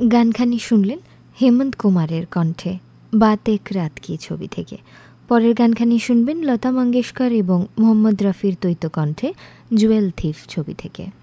গানখানি শুনলেন হেমন্ত কুমারের কণ্ঠে বাত এক রাত কি ছবি থেকে। পরের গানখানি শুনবেন লতা মঙ্গেশকর এবং মোহাম্মদ রফির দ্বৈত কণ্ঠে জুয়েল থিফ ছবি থেকে।